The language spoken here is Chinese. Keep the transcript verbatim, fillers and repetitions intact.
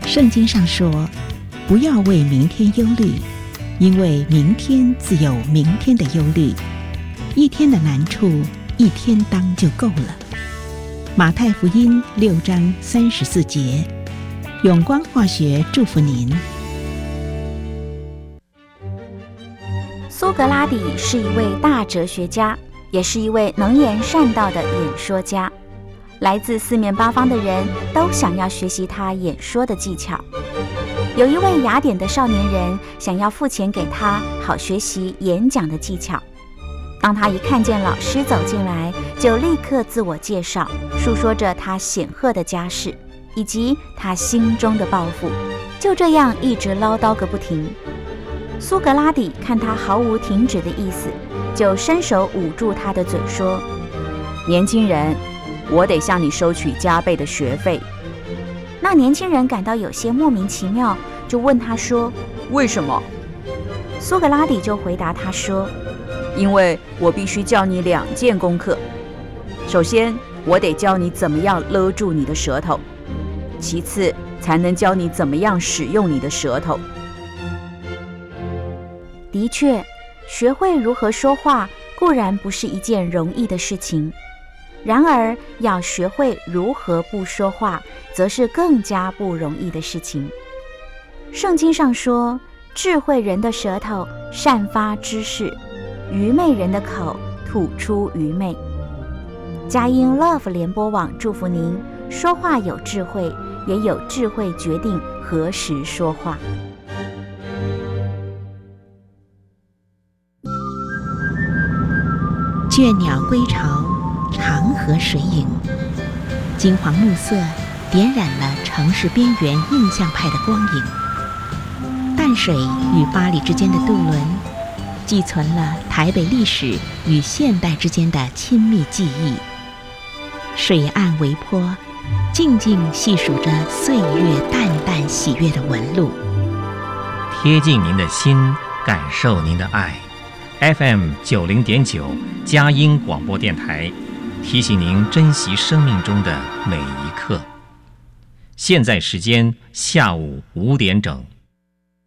圣经上说，不要为明天忧虑，因为明天自有明天的忧虑，一天的难处一天当就够了。马太福音六章三十四节，永光化学祝福您。 苏格拉底是一位大哲学家，也是一位能言善道的演说家。来自四面八方的人都想要学习他演说的技巧。有一位雅典的少年人想要付钱给他，好学习演讲的技巧。当他一看见老师走进来，就立刻自我介绍，述说着他显赫的家世以及他心中的抱负，就这样一直唠叨个不停。苏格拉底看他毫无停止的意思，就伸手捂住他的嘴说：年轻人，我得向你收取加倍的学费。那年轻人感到有些莫名其妙，就问他说：为什么？苏格拉底就回答他说：因为我必须教你两件功课。首先，我得教你怎么样勒住你的舌头，其次才能教你怎么样使用你的舌头。的确，学会如何说话固然不是一件容易的事情，然而要学会如何不说话，则是更加不容易的事情。圣经上说，智慧人的舌头散发知识，愚昧人的口吐出愚昧。佳音 Love 联播网祝福您，说话有智慧，也有智慧决定何时说话。 倦鸟归巢，长河水影，金黄暮色点染了城市边缘印象派的光影。淡水与八里之间的渡轮，寄存了台北历史与现代之间的亲密记忆。水岸微波，静静细数着岁月淡淡喜悦的纹路。 贴近您的心，感受您的爱。F M 九零点九佳音广播电台，提醒您珍惜生命中的每一刻。现在时间下午五点整。